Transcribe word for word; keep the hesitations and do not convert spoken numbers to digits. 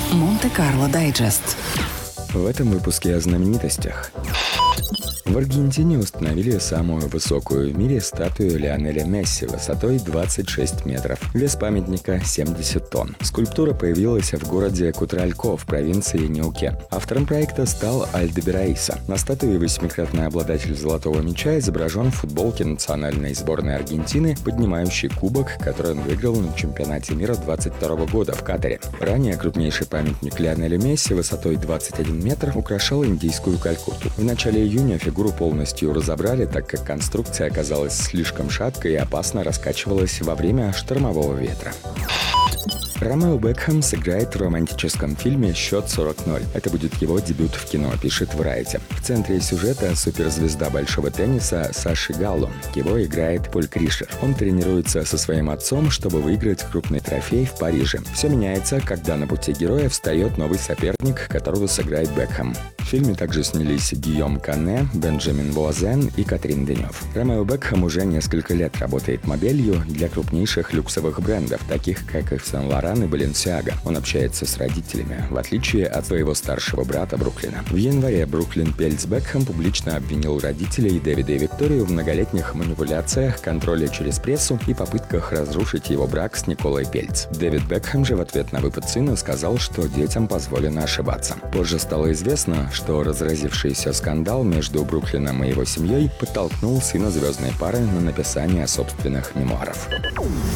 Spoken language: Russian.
Монте-Карло Дайджест. В этом выпуске о знаменитостях. В Аргентине установили самую высокую в мире статую Лионеля Месси высотой двадцать шесть метров. Вес памятника семьдесят тонн. Скульптура появилась в городе Кутралько в провинции Неукен. Автором проекта стал Альдебираиса. На статуе восьмикратный обладатель золотого мяча изображен в футболке национальной сборной Аргентины, поднимающий кубок, который он выиграл на чемпионате мира двадцать второго года в Катаре. Ранее крупнейший памятник Лионеля Месси высотой двадцать один метр украшал индийскую Калькутту. В начале июня фигуру полностью разобрали, так как конструкция оказалась слишком шаткой и опасно раскачивалась во время штормового ветра. Ромео Бекхэм сыграет в романтическом фильме «Счет сорок ноль». Это будет его дебют в кино, пишет Variety. В центре сюжета суперзвезда большого тенниса Саши Галло. Его играет Поль Кришер. Он тренируется со своим отцом, чтобы выиграть крупный трофей в Париже. Все меняется, когда на пути героя встает новый соперник, которого сыграет Бекхэм. В фильме также снялись Гийом Кане, Бенджамин Буазен и Катрин Денев. Ромео Бекхэм уже несколько лет работает моделью для крупнейших люксовых брендов, таких как Ив Сен-Лоран и Баленсиага. Он общается с родителями, в отличие от своего старшего брата Бруклина. В январе Бруклин Пельц Бекхэм публично обвинил родителей Дэвида и Викторию в многолетних манипуляциях, контроле через прессу и попытках разрушить его брак с Николой Пельц. Дэвид Бекхэм же в ответ на выпад сына сказал, что детям позволено ошибаться. Позже стало известно, что разразившийся скандал между Бруклином и его семьей подтолкнул сына звездной пары на написание собственных мемуаров.